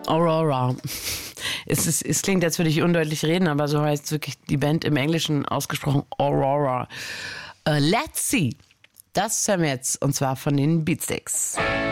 Aurora. Es klingt, als würde ich undeutlich reden, aber so heißt wirklich die Band im Englischen ausgesprochen Aurora. Let's See. Das hören wir jetzt, und zwar von den Beatsticks.